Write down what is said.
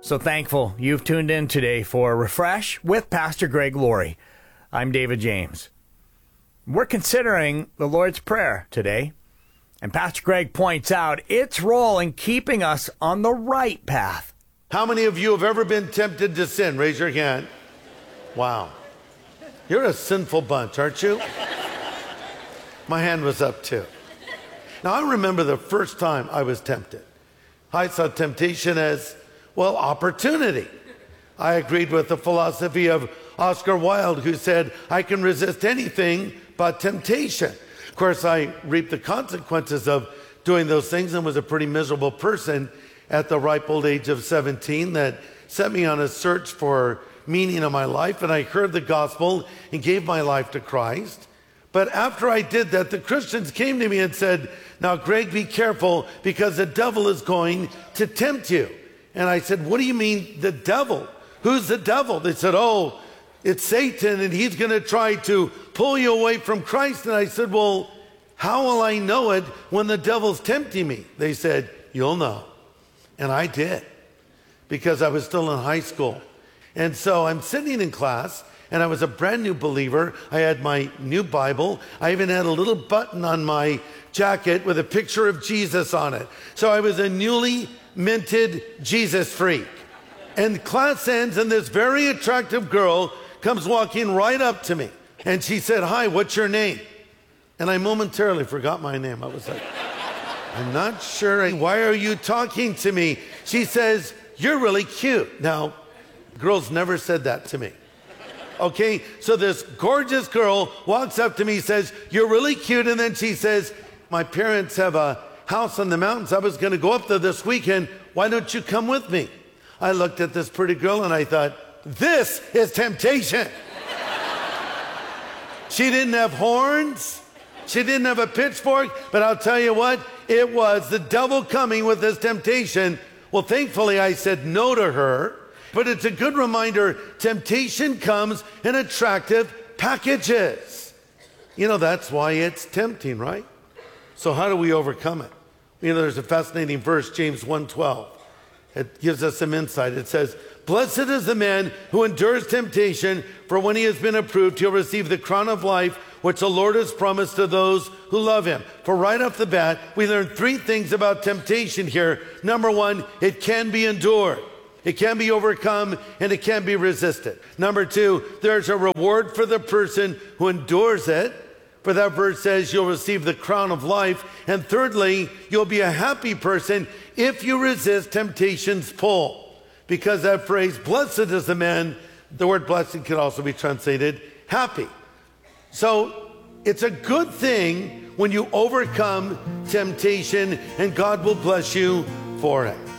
So thankful you've tuned in today for Refresh with Pastor Greg Laurie. I'm David James. We're considering the Lord's Prayer today, and Pastor Greg points out its role in keeping us on the right path. How many of you have ever been tempted to sin? Raise your hand. Wow. You're a sinful bunch, aren't you? My hand was up too. Now, I remember the first time I was tempted. I saw temptation as, well, opportunity. I agreed with the philosophy of Oscar Wilde, who said, I can resist anything but temptation. Of course, I reaped the consequences of doing those things and was a pretty miserable person at the ripe old age of 17 that set me on a search for meaning of my life. And I heard the gospel and gave my life to Christ. But after I did that, the Christians came to me and said, now, Greg, be careful because the devil is going to tempt you. And I said, what do you mean the devil? Who's the devil? They said, oh, it's Satan and he's going to try to pull you away from Christ. And I said, well, how will I know it when the devil's tempting me? They said, you'll know. And I did because I was still in high school. And so I'm sitting in class and I was a brand new believer. I had my new Bible. I even had a little button on my jacket with a picture of Jesus on it. So I was a newly minted Jesus freak. And class ends and this very attractive girl comes walking right up to me. And she said, hi, what's your name? And I momentarily forgot my name. I was like, I'm not sure. Why are you talking to me? She says, you're really cute. Now, girls never said that to me. Okay, so this gorgeous girl walks up to me, says, you're really cute. And then she says, my parents have a house in the mountains. I was going to go up there this weekend. Why don't you come with me? I looked at this pretty girl and I thought, this is temptation. She didn't have horns. She didn't have a pitchfork. But I'll tell you what, it was the devil coming with this temptation. Well, thankfully, I said no to her. But it's a good reminder, temptation comes in attractive packages. You know, that's why it's tempting, right? So how do we overcome it? You know, there's a fascinating verse, James 1:12. It gives us some insight. It says, blessed is the man who endures temptation, for when he has been approved, he'll receive the crown of life, which the Lord has promised to those who love him. For right off the bat, we learned three things about temptation here. Number one, it can be endured. It can be overcome and it can be resisted. Number two, there's a reward for the person who endures it. For that verse says you'll receive the crown of life. And thirdly, you'll be a happy person if you resist temptation's pull. Because that phrase, blessed is the man, the word blessed can also be translated happy. So it's a good thing when you overcome temptation and God will bless you for it.